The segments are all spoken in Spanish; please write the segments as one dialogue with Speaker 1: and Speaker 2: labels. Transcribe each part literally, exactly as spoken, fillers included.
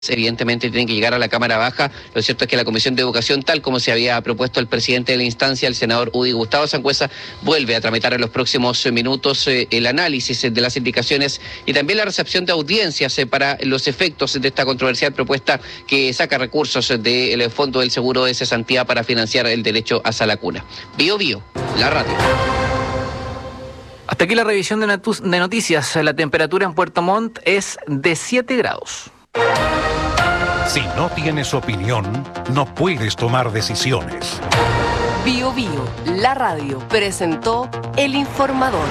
Speaker 1: evidentemente tienen que llegar a la Cámara Baja. Lo cierto es que la Comisión de Educación, tal como se había propuesto el presidente de la instancia, el senador Udi Gustavo Sangüesa, vuelve a tramitar en los próximos minutos eh, el análisis de las indicaciones y también la recepción de audiencias eh, para los efectos de esta controversial propuesta que saca recursos del Fondo del Seguro de Cesantía para financiar el derecho a la cuna. Bio Bio, la radio.
Speaker 2: Hasta aquí la revisión de, notu- de noticias. La temperatura en Puerto Montt es de siete grados.
Speaker 3: Si no tienes opinión, no puedes tomar decisiones.
Speaker 4: Bio Bio, la radio, presentó El Informador.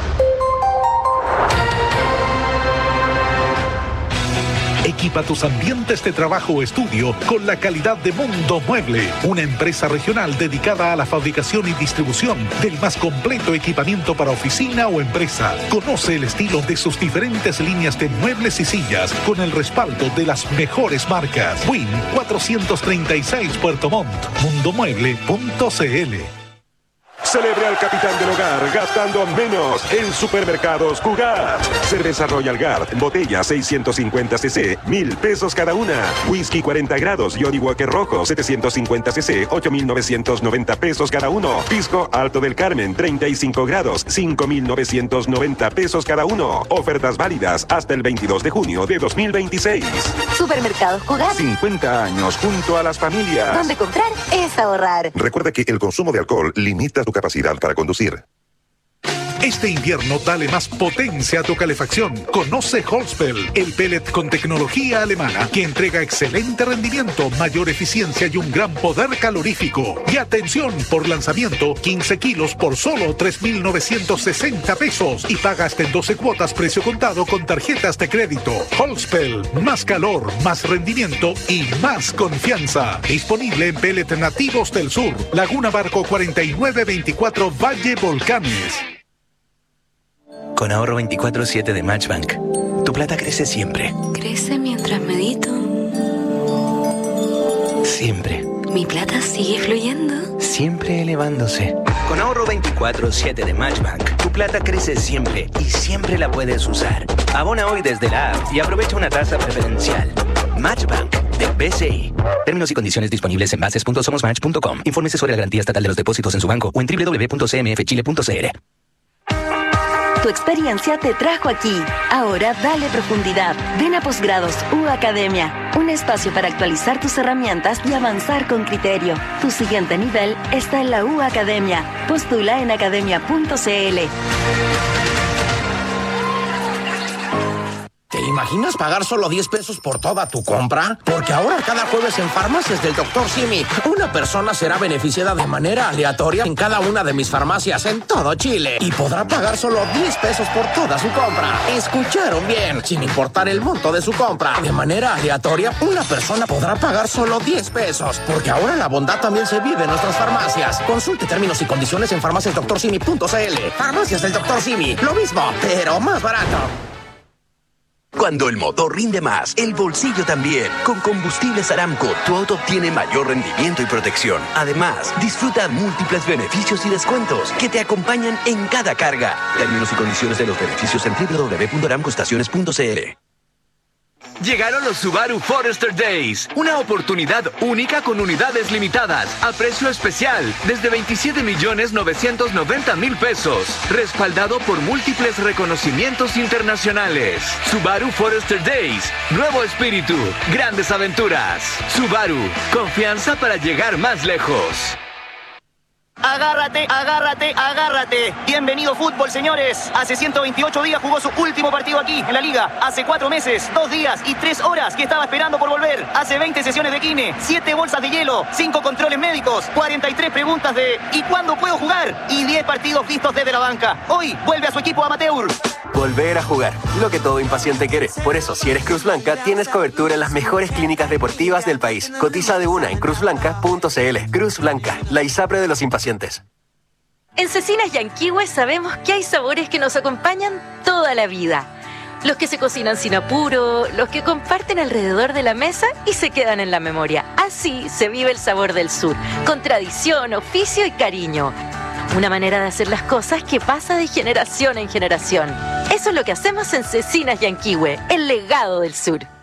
Speaker 3: Equipa tus ambientes de trabajo o estudio con la calidad de Mundo Mueble, una empresa regional dedicada a la fabricación y distribución del más completo equipamiento para oficina o empresa. Conoce el estilo de sus diferentes líneas de muebles y sillas con el respaldo de las mejores marcas. Win cuatrocientos treinta y seis Puerto Montt, mundomueble punto cl.
Speaker 5: Celebre al capitán del hogar gastando menos en Supermercados Cugat. Cerveza Royal Guard, botella seiscientos cincuenta centilitros, mil pesos cada una. Whisky cuarenta grados, Johnny Walker Rojo, setecientos cincuenta centilitros, ocho mil novecientos noventa pesos cada uno. Pisco Alto del Carmen, treinta y cinco grados, cinco mil novecientos noventa pesos cada uno. Ofertas válidas hasta el veintidós de junio de dos mil veintiséis.
Speaker 6: Supermercados Cugat.
Speaker 5: cincuenta años junto a las familias.
Speaker 6: Donde comprar es ahorrar.
Speaker 5: Recuerda que el consumo de alcohol limita tu capacidad para conducir.
Speaker 3: Este invierno dale más potencia a tu calefacción. Conoce Holzfeld, el pellet con tecnología alemana que entrega excelente rendimiento, mayor eficiencia y un gran poder calorífico. Y atención, por lanzamiento, quince kilos por solo tres mil novecientos sesenta pesos y paga hasta en doce cuotas precio contado con tarjetas de crédito. Holzfeld, más calor, más rendimiento y más confianza. Disponible en pellet nativos del sur. Laguna Barco cuarenta y nueve veinticuatro Valle Volcanes.
Speaker 7: Con ahorro veinticuatro siete de Matchbank, tu plata crece siempre.
Speaker 8: Crece mientras medito.
Speaker 7: Siempre.
Speaker 8: Mi plata sigue fluyendo.
Speaker 7: Siempre elevándose. Con ahorro veinticuatro siete de Matchbank, tu plata crece siempre y siempre la puedes usar. Abona hoy desde la app y aprovecha una tasa preferencial. Matchbank de B C I. Términos y condiciones disponibles en bases punto somos match punto com. Infórmese sobre la garantía estatal de los depósitos en su banco o en doble u doble u doble u punto c m f chile punto c l.
Speaker 6: Tu experiencia te trajo aquí. Ahora dale profundidad. Ven a Posgrados U Academia, un espacio para actualizar tus herramientas y avanzar con criterio. Tu siguiente nivel está en la U Academia. Postula en academia punto c l.
Speaker 9: ¿Te imaginas pagar solo diez pesos por toda tu compra? Porque ahora cada jueves en Farmacias del doctor Simi, una persona será beneficiada de manera aleatoria en cada una de mis farmacias en todo Chile y podrá pagar solo diez pesos por toda su compra. ¿Escucharon bien? Sin importar el monto de su compra. De manera aleatoria, una persona podrá pagar solo diez pesos. Porque ahora la bondad también se vive en nuestras farmacias. Consulte términos y condiciones en farmacias doctor simi punto c l. Farmacias del doctor Simi. Lo mismo, pero más barato.
Speaker 10: Cuando el motor rinde más, el bolsillo también. Con Combustibles Aramco, tu auto obtiene mayor rendimiento y protección. Además, disfruta múltiples beneficios y descuentos que te acompañan en cada carga. Términos y condiciones de los beneficios en doble u doble u doble u punto aramco estaciones punto c l.
Speaker 11: Llegaron los Subaru Forester Days, una oportunidad única con unidades limitadas, a precio especial, desde veintisiete millones novecientos noventa mil pesos, respaldado por múltiples reconocimientos internacionales. Subaru Forester Days, nuevo espíritu, grandes aventuras. Subaru, confianza para llegar más lejos.
Speaker 12: Agárrate, agárrate, agárrate. Bienvenido fútbol, señores. Hace ciento veintiocho días jugó su último partido aquí, en la Liga. Hace cuatro meses, dos días y tres horas que estaba esperando por volver. Hace veinte sesiones de kine, siete bolsas de hielo, cinco controles médicos, cuarenta y tres preguntas de ¿y cuándo puedo jugar? Y diez partidos vistos desde la banca. Hoy vuelve a su equipo amateur.
Speaker 13: Volver a jugar, lo que todo impaciente quiere. Por eso, si eres Cruz Blanca, tienes cobertura en las mejores clínicas deportivas del país. Cotiza de una en cruz blanca punto c l. Cruz Blanca, la ISAPRE de los impacientes.
Speaker 14: En Cecinas Yanquihue sabemos que hay sabores que nos acompañan toda la vida. Los que se cocinan sin apuro, los que comparten alrededor de la mesa y se quedan en la memoria. Así se vive el sabor del sur, con tradición, oficio y cariño. Una manera de hacer las cosas que pasa de generación en generación. Eso es lo que hacemos en Cecinas Yanquihue, el legado del sur.